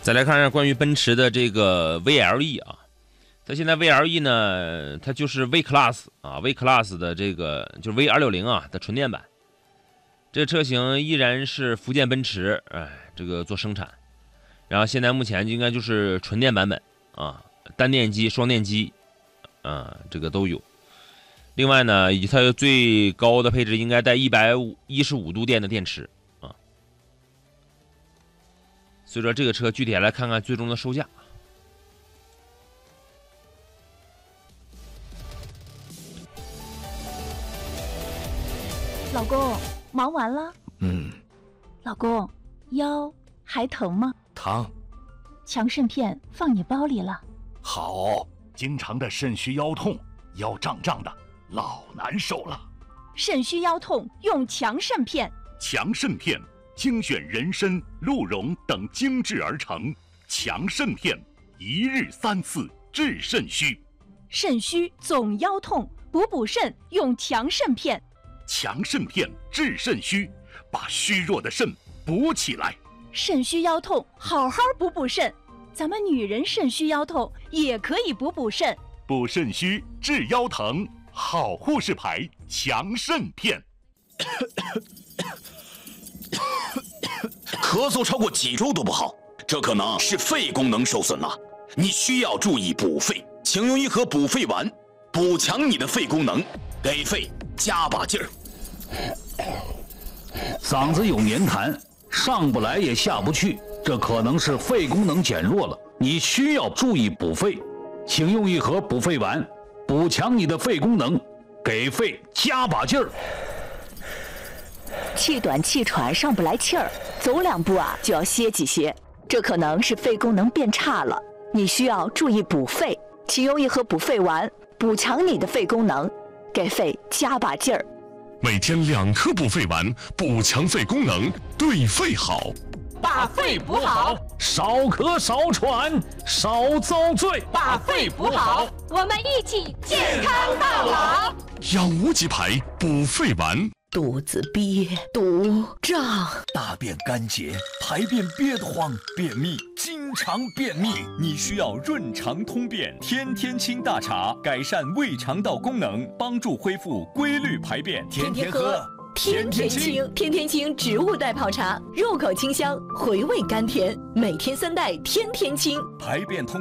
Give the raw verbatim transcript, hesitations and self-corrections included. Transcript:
再来看看关于奔驰的这个 V L E 啊，它现在 V L E 呢，它就是 V Class 啊 ，V Class 的这个就是 V 二六零啊的纯电版。这个车型依然是福建奔驰哎这个做生产，然后现在目前应该就是纯电版本啊，单电机、双电机啊这个都有。另外呢，以它最高的配置应该带一百一十五度电的电池啊。所以说这个车具体来看看最终的售价。 老公，忙完了？ 嗯。 老公，腰还疼吗？ 疼。 强肾片放你包里了。 好，经常的肾虚腰痛，腰胀胀的，老难受了。 肾虚腰痛用强肾片。 强肾片精选人参、鹿茸等精制而成，强肾片一日三次治肾虚。 肾虚总腰痛，补补肾用强肾片。 强肾片治肾虚，把虚弱的肾补起来。 肾虚腰痛，好好补补肾。咱们女人肾虚腰痛也可以补补肾。 补肾虚治腰疼，好护士牌强肾片。 咳嗽超过几周都不好，这可能是肺功能受损了。你需要注意补肺，请用一盒补肺丸，补强你的肺功能，给肺加把劲儿。 嗓子有黏痰，上不来也下不去，这可能是肺功能减弱了。你需要注意补肺，请用一盒补肺丸，补强你的肺功能，给肺加把劲儿。 气短气喘上不来气儿，走两步啊就要歇几歇，这可能是肺功能变差了。你需要注意补肺，请用一盒补肺丸，补强你的肺功能，给肺加把劲儿。 每天两颗补肺丸，补强肺功能，对肺好。 把肺补好， 少咳少喘少遭罪。 把肺补好， 我们一起健康到老。 养无极牌补肺丸。 肚子憋、肚胀， 大便干结，排便憋得慌，便秘，经常便秘，你需要润肠通便天天清大茶，改善胃肠道功能，帮助恢复规律排便。 天天喝，天天清，天天清植物代泡茶，入口清香，回味甘甜，每天三袋天天清， 排便通。